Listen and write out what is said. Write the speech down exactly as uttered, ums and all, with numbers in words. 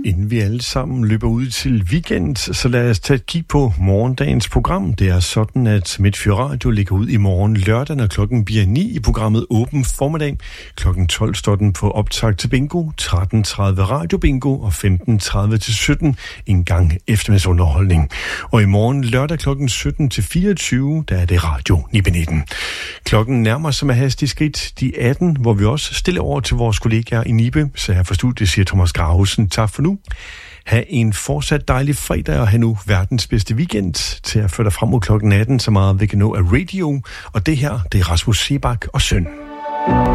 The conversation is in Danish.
Inden vi alle sammen løber ud til weekend, så lad os tage et kig på morgendagens program. Det er sådan, at Midtfyr Radio ligger ud i morgen lørdag, når klokken bliver ni i programmet Åben Formiddag. Klokken tolv står den på optag til bingo, tretten tredive radio bingo og femten tredive til sytten en gang eftermiddagsunderholdning. Og i morgen lørdag klokken sytten til fireogtyve, der er det radio ni nitten. Klokken nærmer sig med hastig skridt de atten, hvor vi også stiller over til vores kollegaer i Nibe. Så her fra studiet siger Thomas Gravesen tak for nu. Ha' en fortsat dejlig fredag og have nu verdens bedste weekend til at føre dig frem mod klokken atten, så meget vi kan nå af radio. Og det her, det er Rasmus Sebak og søn.